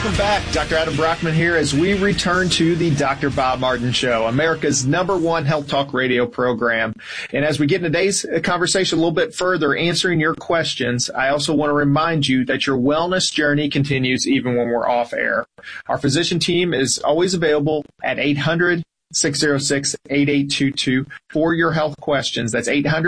Welcome back. Dr. Adam Brockman here as we return to the Dr. Bob Martin Show, America's #1 health talk radio program. And as we get into today's conversation a little bit further, answering your questions, I also want to remind you that your wellness journey continues even when we're off air. Our physician team is always available at 800-606-8822 for your health questions. That's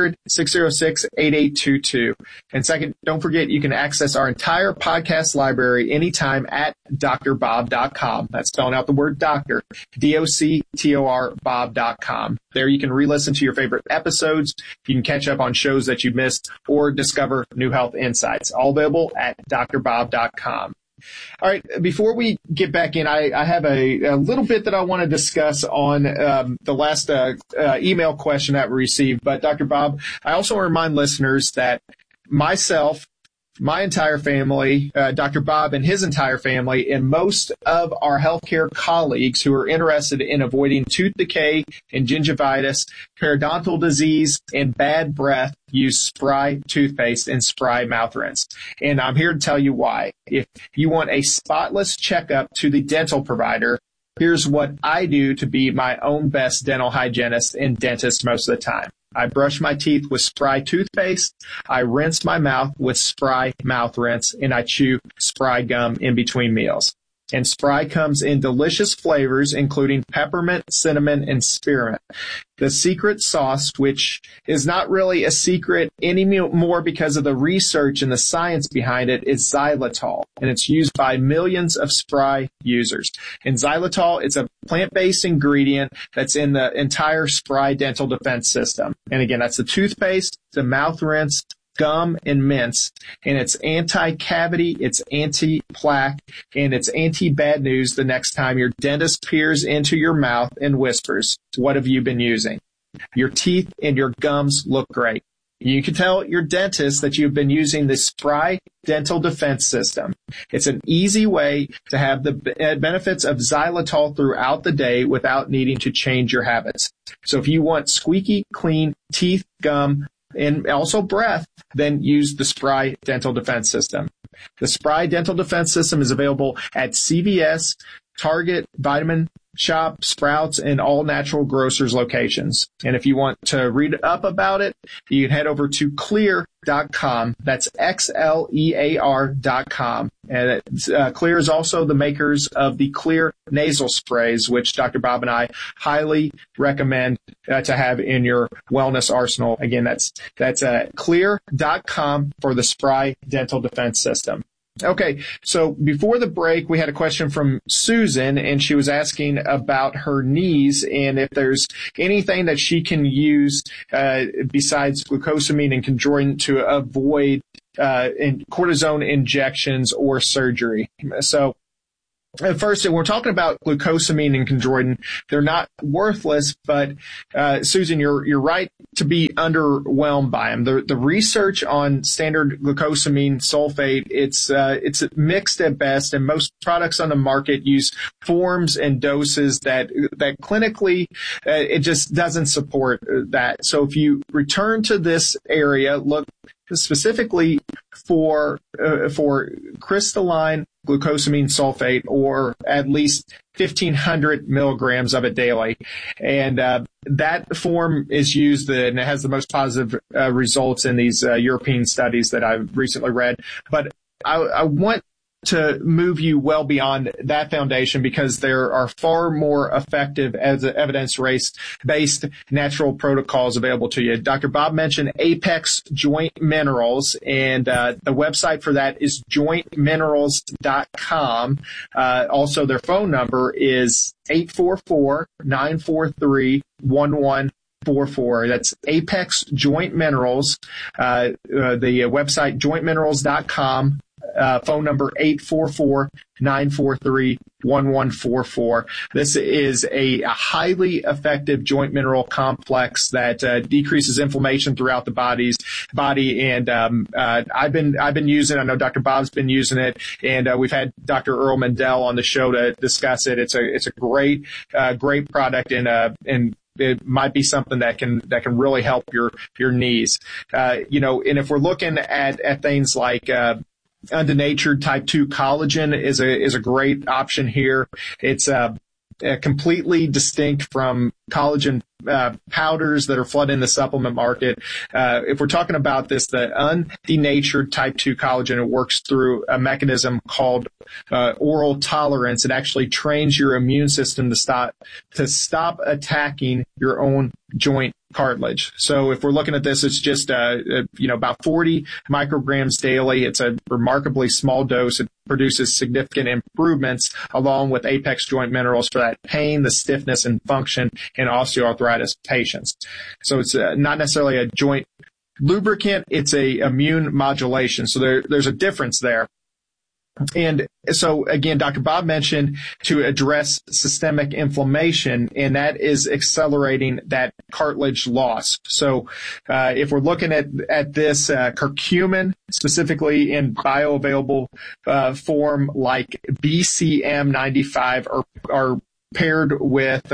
800-606-8822. And second, don't forget you can access our entire podcast library anytime at drbob.com. That's spelling out the word doctor, D-O-C-T-O-R, Bob.com. There you can re-listen to your favorite episodes. You can catch up on shows that you missed or discover new health insights. All available at drbob.com. All right. Before we get back in, I have a little bit that I want to discuss on the last email question that we received. But Dr. Bob, I also want to remind listeners that myself, my entire family, Dr. Bob and his entire family, and most of our healthcare colleagues who are interested in avoiding tooth decay and gingivitis, periodontal disease, and bad breath use Spry toothpaste and Spry mouth rinse. And I'm here to tell you why. If you want a spotless checkup to the dental provider, here's what I do to be my own best dental hygienist and dentist most of the time. I brush my teeth with Spry toothpaste, I rinse my mouth with Spry mouth rinse, and I chew Spry gum in between meals. And Spry comes in delicious flavors, including peppermint, cinnamon, and spearmint. The secret sauce, which is not really a secret anymore because of the research and the science behind it, is xylitol, and it's used by millions of Spry users. And xylitol, it's a plant-based ingredient that's in the entire Spry dental defense system. And again, that's the toothpaste, the mouth rinse, gum, and mints, and it's anti-cavity, it's anti-plaque, and it's anti-bad news the next time your dentist peers into your mouth and whispers, "What have you been using?" Your teeth and your gums look great. You can tell your dentist that you've been using the Spry Dental Defense System. It's an easy way to have the benefits of xylitol throughout the day without needing to change your habits. So if you want squeaky clean teeth, gum, and also breath, then use the Spry Dental Defense System. The Spry Dental Defense System is available at CVS, Target, Vitamin Shop, Sprouts, and all natural grocers locations. And if you want to read up about it, you can head over to Xlear.com. That's XLEAR.com. And Xlear is also the makers of the Xlear nasal sprays, which Dr. Bob and I highly recommend to have in your wellness arsenal. Again, that's Xlear.com for the Spry Dental Defense System. Okay, so before the break, we had a question from Susan, and she was asking about her knees and if there's anything that she can use besides glucosamine and chondroitin to avoid cortisone injections or surgery. So first, when we're talking about glucosamine and chondroitin, they're not worthless, but Susan, you're right to be underwhelmed by them. The research on standard glucosamine sulfate, it's mixed at best, and most products on the market use forms and doses that clinically it just doesn't support that. So if you return to this area, look specifically for crystalline glucosamine sulfate, or at least 1,500 milligrams of it daily. And that form is used, and it has the most positive results in these European studies that I've recently read. But I want to move you well beyond that foundation, because there are far more effective evidence-based natural protocols available to you. Dr. Bob mentioned Apex Joint Minerals, and the website for that is jointminerals.com. Also, their phone number is 844-943-1144. That's Apex Joint Minerals. The website jointminerals.com. Phone number 844-943-1144. This is a highly effective joint mineral complex that decreases inflammation throughout the body. And I've been using it. I know Dr. Bob's been using it, and we've had Dr. Earl Mendel on the show to discuss it. It's a great product, and it might be something that can really help your knees. And if we're looking at things like undenatured type 2 collagen is a great option here. It's completely distinct from collagen powders that are flooding the supplement market. If we're talking about this, the undenatured type 2 collagen, it works through a mechanism called oral tolerance. It actually trains your immune system to stop attacking your own joint cartilage. So if we're looking at this, it's just about 40 micrograms daily. It's a remarkably small dose. It produces significant improvements along with Apex joint minerals for that pain, the stiffness, and function in osteoarthritis patients. So it's not necessarily a joint lubricant, it's a immune modulation. So there's a difference there. And so again, Dr. Bob mentioned to address systemic inflammation, and that is accelerating that cartilage loss. So if we're looking at this, curcumin, specifically in bioavailable form like BCM95, are paired with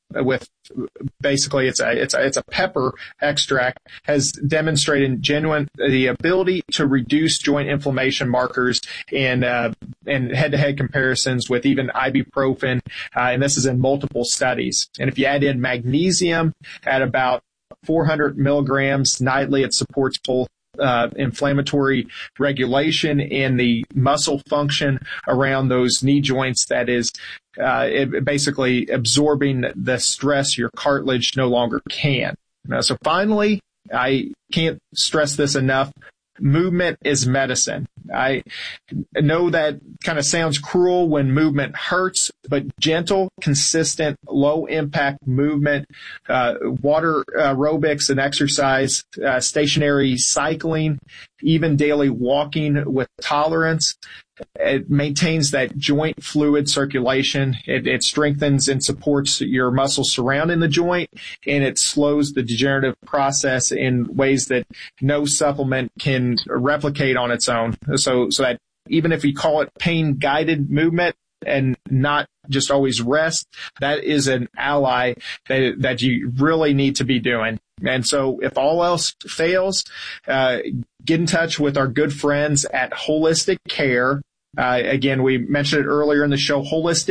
basically it's a pepper extract, has demonstrated the ability to reduce joint inflammation markers in head-to-head comparisons with even ibuprofen, and this is in multiple studies. And if you add in magnesium at about 400 milligrams nightly, it supports both inflammatory regulation and the muscle function around those knee joints. That is basically absorbing the stress your cartilage no longer can. So finally, I can't stress this enough. Movement is medicine. I know that kind of sounds cruel when movement hurts, but gentle, consistent, low-impact movement, water aerobics and exercise, stationary cycling, even daily walking with tolerance, it maintains that joint fluid circulation. It strengthens and supports your muscles surrounding the joint, and it slows the degenerative process in ways that no supplement can replicate on its own. So that even if we call it pain-guided movement and not just always rest, that is an ally that you really need to be doing. And so if all else fails, get in touch with our good friends at Holistic Care. Again, we mentioned it earlier in the show,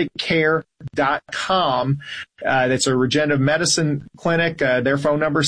holisticcare.com. That's a regenerative medicine clinic. Their phone number,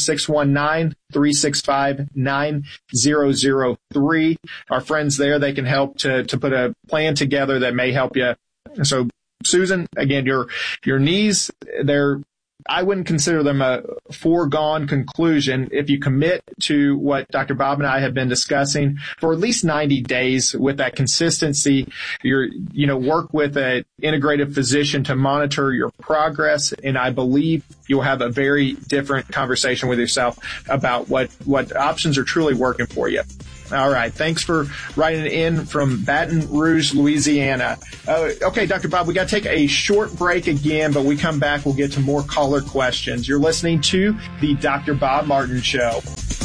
619-365-9003. Our friends there, they can help to put a plan together that may help you. So, Susan, again, your knees, I wouldn't consider them a foregone conclusion if you commit to what Dr. Bob and I have been discussing for at least 90 days with that consistency. Work with an integrative physician to monitor your progress, and I believe you'll have a very different conversation with yourself about what options are truly working for you. All right. Thanks for writing in from Baton Rouge, Louisiana. Okay, Dr. Bob, we got to take a short break again, but we come back, we'll get to more caller questions. You're listening to the Dr. Bob Martin Show.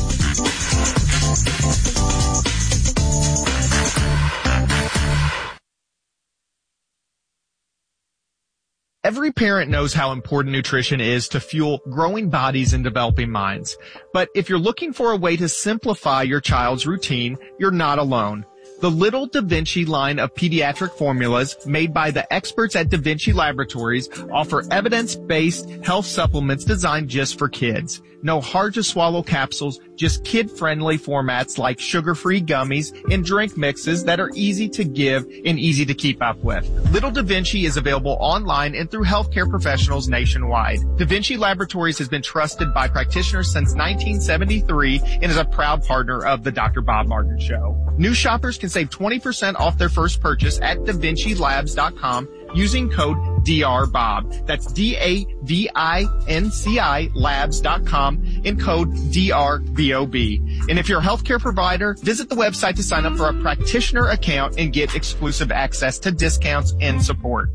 Every parent knows how important nutrition is to fuel growing bodies and developing minds. But if you're looking for a way to simplify your child's routine, you're not alone. The Little Da Vinci line of pediatric formulas made by the experts at Da Vinci Laboratories offer evidence-based health supplements designed just for kids. No hard-to-swallow capsules, just kid-friendly formats like sugar-free gummies and drink mixes that are easy to give and easy to keep up with. Little Da Vinci is available online and through healthcare professionals nationwide. Da Vinci Laboratories has been trusted by practitioners since 1973 and is a proud partner of the Dr. Bob Martin Show. New shoppers can save 20% off their first purchase at DaVinciLabs.com using code DRBOB. That's DAVINCI Labs.com and code DRBOB. And if you're a healthcare provider, visit the website to sign up for a practitioner account and get exclusive access to discounts and support.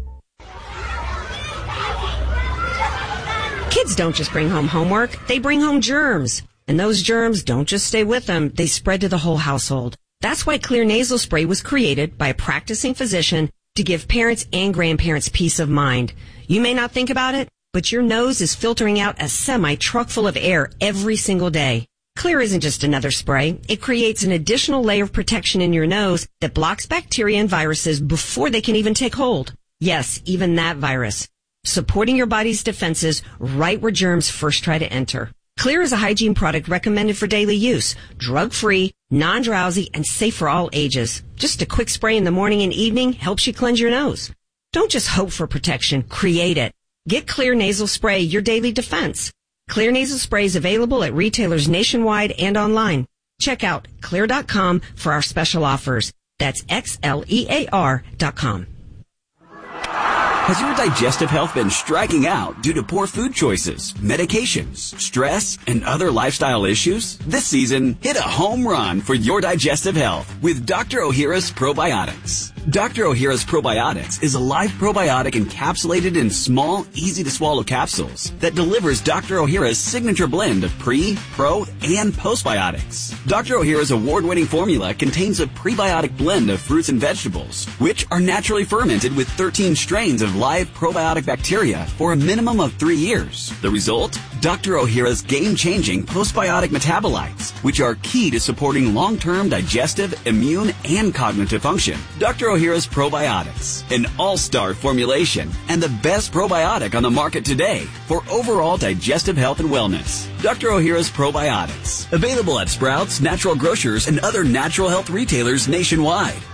Kids don't just bring home homework, they bring home germs. And those germs don't just stay with them, they spread to the whole household. That's why Clear Nasal Spray was created by a practicing physician to give parents and grandparents peace of mind. You may not think about it, but your nose is filtering out a semi-truck full of air every single day. Clear isn't just another spray. It creates an additional layer of protection in your nose that blocks bacteria and viruses before they can even take hold. Yes, even that virus. Supporting your body's defenses right where germs first try to enter. Clear is a hygiene product recommended for daily use, drug-free, non-drowsy, and safe for all ages. Just a quick spray in the morning and evening helps you cleanse your nose. Don't just hope for protection, create it. Get Clear Nasal Spray, your daily defense. Clear Nasal Spray is available at retailers nationwide and online. Check out Xlear.com for our special offers. That's XLEAR.com. Has your digestive health been striking out due to poor food choices, medications, stress, and other lifestyle issues? This season, hit a home run for your digestive health with Dr. Ohhira's Probiotics. Dr. Ohhira's Probiotics is a live probiotic encapsulated in small, easy-to-swallow capsules that delivers Dr. Ohhira's signature blend of pre, pro, and postbiotics. Dr. Ohhira's award-winning formula contains a prebiotic blend of fruits and vegetables, which are naturally fermented with 13 strains of live probiotic bacteria for a minimum of 3 years. The result? Dr. Ohhira's game-changing postbiotic metabolites, which are key to supporting long-term digestive, immune, and cognitive function. Dr. Ohhira's Probiotics, an all-star formulation and the best probiotic on the market today for overall digestive health and wellness. Dr. Ohhira's Probiotics, available at Sprouts, Natural Grocers, and other natural health retailers nationwide.